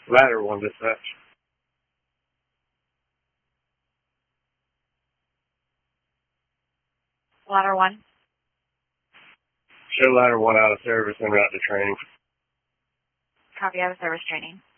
Ladder 1 dispatch. Ladder 1. Show Ladder 1 out of service and route to training. Copy, out of service training.